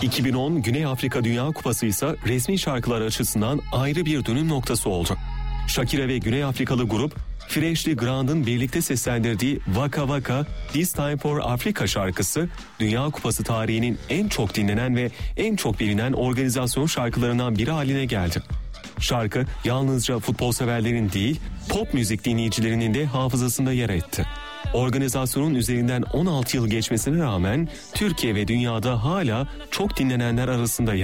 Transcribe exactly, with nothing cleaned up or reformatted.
iki bin on Güney Afrika Dünya Kupası ise resmi şarkılar açısından ayrı bir dönüm noktası oldu. Shakira ve Güney Afrikalı grup Freshly Ground'ın birlikte seslendirdiği Waka Waka This Time for Africa şarkısı Dünya Kupası tarihinin en çok dinlenen ve en çok bilinen organizasyon şarkılarından biri haline geldi. Şarkı yalnızca futbol severlerin değil, pop müzik dinleyicilerinin de hafızasında yer etti. Organizasyonun üzerinden on altı yıl geçmesine rağmen Türkiye ve dünyada hala çok dinlenenler arasında yer